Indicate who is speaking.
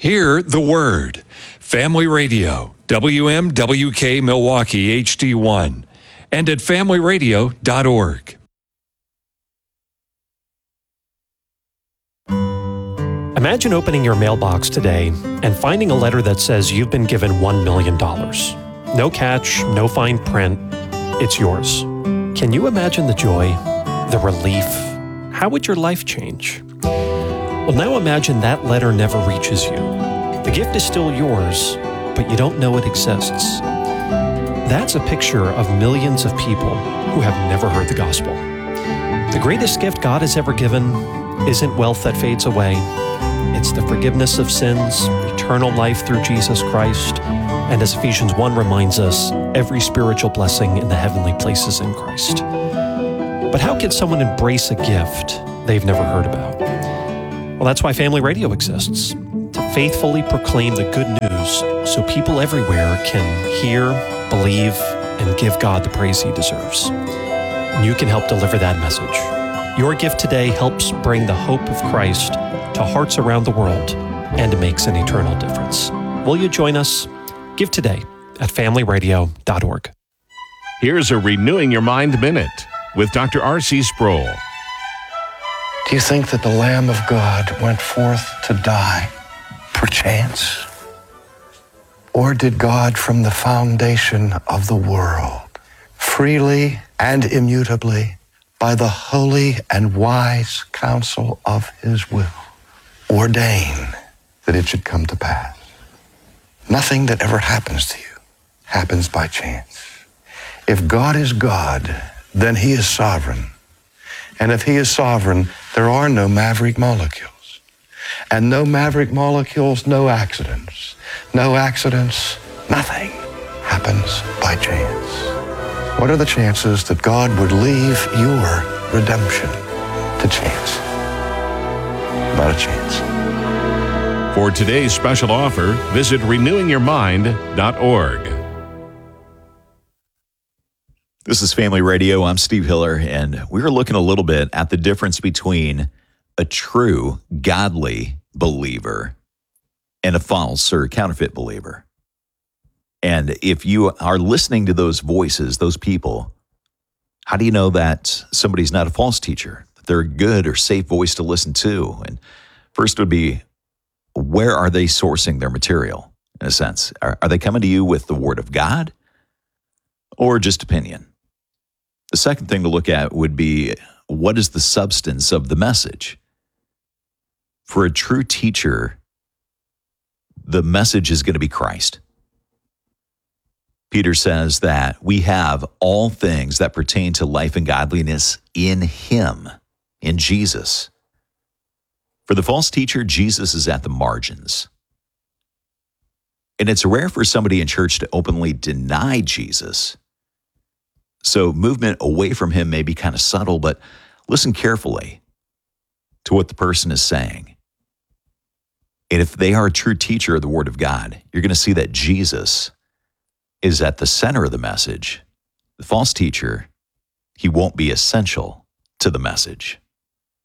Speaker 1: Hear the Word. Family Radio, WMWK Milwaukee HD1, and at familyradio.org.
Speaker 2: Imagine opening your mailbox today and finding a letter that says you've been given $1 million. No catch, no fine print. It's yours. Can you imagine the joy, the relief? How would your life change? Well, now imagine that letter never reaches you. The gift is still yours, but you don't know it exists. That's a picture of millions of people who have never heard the gospel. The greatest gift God has ever given isn't wealth that fades away. It's the forgiveness of sins, eternal life through Jesus Christ, and as Ephesians 1 reminds us, every spiritual blessing in the heavenly places in Christ. But how can someone embrace a gift they've never heard about? Well, that's why Family Radio exists, to faithfully proclaim the good news so people everywhere can hear, believe, and give God the praise He deserves. And you can help deliver that message. Your gift today helps bring the hope of Christ to hearts around the world, and it makes an eternal difference. Will you join us? Give today at familyradio.org.
Speaker 3: Here's a Renewing Your Mind Minute with Dr. R.C. Sproul.
Speaker 4: Do you think that the Lamb of God went forth to die perchance? Or did God from the foundation of the world, freely and immutably, by the holy and wise counsel of His will, ordain that it should come to pass? Nothing that ever happens to you happens by chance. If God is God, then He is sovereign. And if He is sovereign, there are no maverick molecules. And no maverick molecules, no accidents. No accidents, nothing happens by chance. What are the chances that God would leave your redemption to chance? Not a chance.
Speaker 3: For today's special offer, visit renewingyourmind.org.
Speaker 5: This is Family Radio. I'm Steve Hiller, and we're looking a little bit at the difference between a true, godly believer and a false or counterfeit believer. And if you are listening to those voices, those people, how do you know that somebody's not a false teacher, that they're a good or safe voice to listen to? And first would be, where are they sourcing their material, in a sense? Are they coming to you with the Word of God or just opinion? The second thing to look at would be, what is the substance of the message? For a true teacher, the message is going to be Christ. Peter says that we have all things that pertain to life and godliness in Him, in Jesus. For the false teacher, Jesus is at the margins. And it's rare for somebody in church to openly deny Jesus. So movement away from Him may be kind of subtle, but listen carefully to what the person is saying. And if they are a true teacher of the Word of God, you're going to see that Jesus is at the center of the message. The false teacher, he won't be essential to the message.